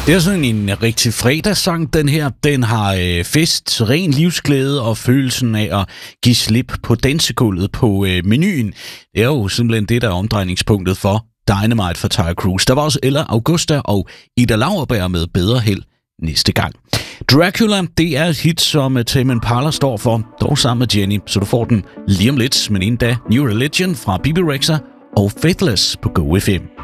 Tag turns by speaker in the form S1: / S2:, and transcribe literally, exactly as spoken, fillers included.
S1: Det er sådan en rigtig fredagssang, den her. Den har øh, fest, ren livsglæde og følelsen af at give slip på dansegulvet på øh, menuen. Det er jo simpelthen det, der er omdrejningspunktet for Dynamite for Tyre Cruise. Der var også Ella Augusta og Ida Lauerberg med bedre held næste gang. Dracula, det er et hit, som Tame Impala står for, dog sammen med Jenny, så du får den lige om lidt, men inden da New Religion fra B B Rexha og Faithless på Go F M.